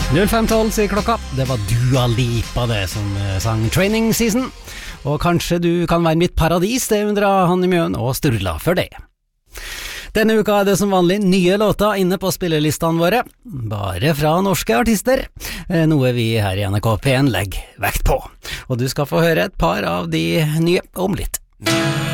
05:12 sier klokka. Det var Dua Lipa det som sang Training Season. Og kanskje du kan være mitt paradis, det undrer Hanne Mjøen og Sturla for det. Denne uka er det som vanlig nye låter inne på spillelistene våre, bare fra norske artister, noe vi her i NRK P1 legger vekt på. Og du skal få høre et par av de nye om litt.